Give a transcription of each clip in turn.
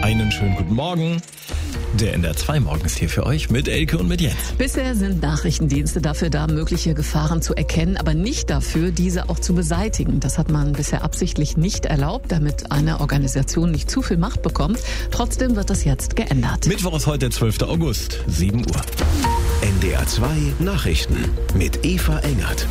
Einen schönen guten Morgen. Der NDR 2 Morgen ist hier für euch mit Elke und mit Jens. Bisher sind Nachrichtendienste dafür da, mögliche Gefahren zu erkennen, aber nicht dafür, diese auch zu beseitigen. Das hat man bisher absichtlich nicht erlaubt, damit eine Organisation nicht zu viel Macht bekommt. Trotzdem wird das jetzt geändert. Mittwoch ist heute der 12. August, 7 Uhr. NDR 2 Nachrichten mit Eva Engert.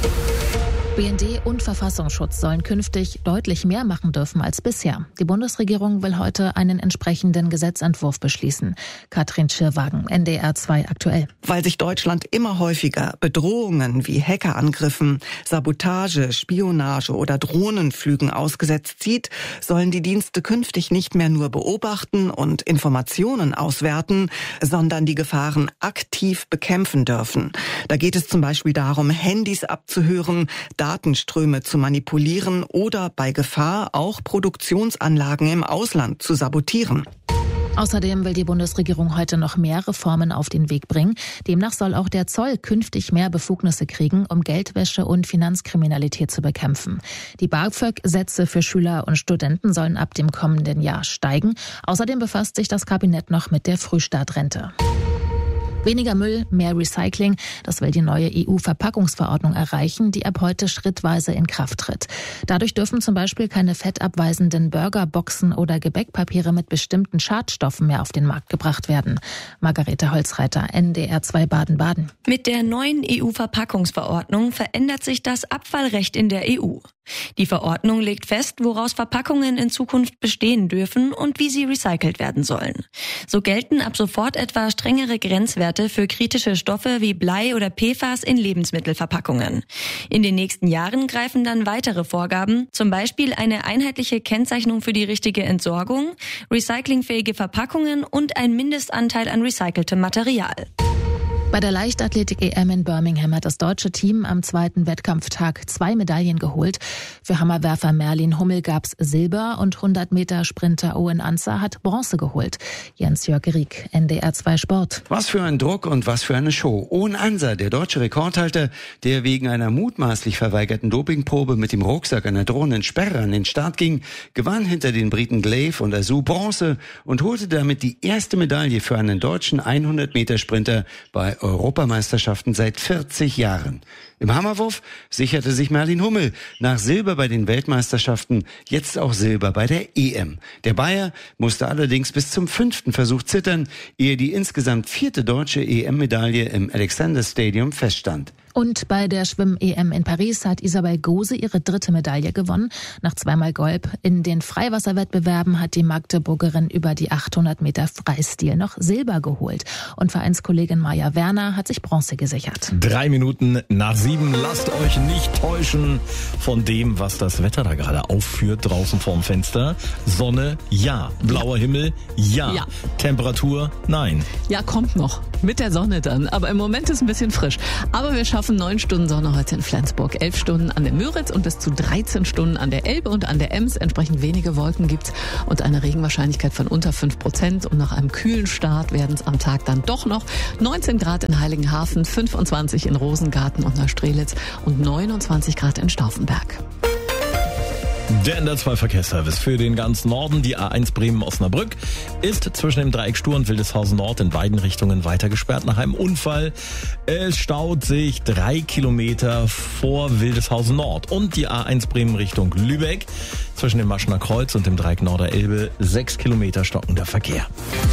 BND und Verfassungsschutz sollen künftig deutlich mehr machen dürfen als bisher. Die Bundesregierung will heute einen entsprechenden Gesetzentwurf beschließen. Katrin Schirrwagen, NDR 2 aktuell. Weil sich Deutschland immer häufiger Bedrohungen wie Hackerangriffen, Sabotage, Spionage oder Drohnenflügen ausgesetzt sieht, sollen die Dienste künftig nicht mehr nur beobachten und Informationen auswerten, sondern die Gefahren aktiv bekämpfen dürfen. Da geht es zum Beispiel darum, Handys abzuhören, Datenströme zu manipulieren oder bei Gefahr auch Produktionsanlagen im Ausland zu sabotieren. Außerdem will die Bundesregierung heute noch mehr Reformen auf den Weg bringen. Demnach soll auch der Zoll künftig mehr Befugnisse kriegen, um Geldwäsche und Finanzkriminalität zu bekämpfen. Die BAföG-Sätze für Schüler und Studenten sollen ab dem kommenden Jahr steigen. Außerdem befasst sich das Kabinett noch mit der Frühstartrente. Weniger Müll, mehr Recycling, das will die neue EU-Verpackungsverordnung erreichen, die ab heute schrittweise in Kraft tritt. Dadurch dürfen zum Beispiel keine fettabweisenden Burgerboxen oder Gebäckpapiere mit bestimmten Schadstoffen mehr auf den Markt gebracht werden. Margarete Holzreiter, NDR 2 Baden-Baden. Mit der neuen EU-Verpackungsverordnung verändert sich das Abfallrecht in der EU. Die Verordnung legt fest, woraus Verpackungen in Zukunft bestehen dürfen und wie sie recycelt werden sollen. So gelten ab sofort etwa strengere Grenzwerte für kritische Stoffe wie Blei oder PFAS in Lebensmittelverpackungen. In den nächsten Jahren greifen dann weitere Vorgaben, zum Beispiel eine einheitliche Kennzeichnung für die richtige Entsorgung, recyclingfähige Verpackungen und ein Mindestanteil an recyceltem Material. Bei der Leichtathletik-EM in Birmingham hat das deutsche Team am zweiten Wettkampftag 2 Medaillen geholt. Für Hammerwerfer Merlin Hummel gab's Silber und 100-Meter-Sprinter Owen Anzer hat Bronze geholt. Jens-Jörg Rieck, NDR 2 Sport. Was für ein Druck und was für eine Show. Owen Anzer, der deutsche Rekordhalter, der wegen einer mutmaßlich verweigerten Dopingprobe mit dem Rucksack einer drohenden Sperre an den Start ging, gewann hinter den Briten Glaive und Azu Bronze und holte damit die erste Medaille für einen deutschen 100-Meter-Sprinter bei Europameisterschaften seit 40 Jahren. Im Hammerwurf sicherte sich Merlin Hummel nach Silber bei den Weltmeisterschaften jetzt auch Silber bei der EM. Der Bayer musste allerdings bis zum 5. Versuch zittern, ehe die insgesamt 4. deutsche EM-Medaille im Alexander Stadium feststand. Und bei der Schwimm-EM in Paris hat Isabel Gose ihre 3. Medaille gewonnen. Nach 2-mal Gold in den Freiwasserwettbewerben hat die Magdeburgerin über die 800 Meter Freistil noch Silber geholt. Und Vereinskollegin Maja Werner hat sich Bronze gesichert. 3 Minuten nach 7. Lasst euch nicht täuschen von dem, was das Wetter da gerade aufführt draußen vorm Fenster. Sonne, ja. Blauer Himmel, ja. Temperatur, nein. Ja, kommt noch. Mit der Sonne dann. Aber im Moment ist ein bisschen frisch. Aber wir schaffen 9 Stunden Sonne heute in Flensburg, 11 Stunden an der Müritz und bis zu 13 Stunden an der Elbe und an der Ems. Entsprechend wenige Wolken gibt's und eine Regenwahrscheinlichkeit von unter 5%. Und nach einem kühlen Start werden es am Tag dann doch noch 19 Grad in Heiligenhafen, 25 in Rosengarten und Neustrelitz und 29 Grad in Stauffenberg. Der NDR 2 Verkehrsservice für den ganzen Norden. Die A1 Bremen-Osnabrück ist zwischen dem Dreieck Stur und Wildeshausen Nord in beiden Richtungen weiter gesperrt nach einem Unfall. Es staut sich 3 Kilometer vor Wildeshausen Nord. Und die A1 Bremen Richtung Lübeck zwischen dem Maschener Kreuz und dem Dreieck Norderelbe 6 Kilometer stockender Verkehr.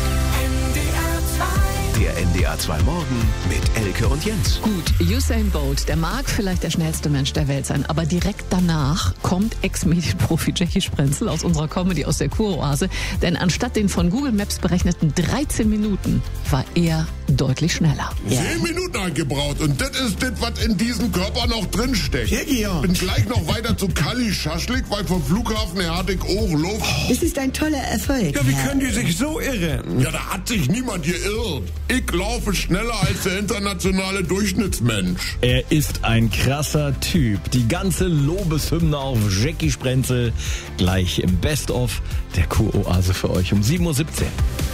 Der NDR 2 Morgen mit Elke und Jens. Gut, Usain Bolt, der mag vielleicht der schnellste Mensch der Welt sein, aber direkt danach kommt Ex-Medienprofi Jackie Sprenzel aus unserer Comedy aus der Kuroase, denn anstatt den von Google Maps berechneten 13 Minuten war er deutlich schneller. 10 Minuten eingebraut und das ist das, was in diesem Körper noch drinsteckt. Bin gleich noch weiter zu Kalli Schaschlik, weil vom Flughafen her hatte ich auch Luft. Das ist ein toller Erfolg. Ja, wie können die sich so irren? Ja, da hat sich niemand geirrt. Ich laufe schneller als der internationale Durchschnittsmensch. Er ist ein krasser Typ. Die ganze Lobeshymne auf Jackie Sprenzel gleich im Best-of der Kuroase für euch um 7:17 Uhr.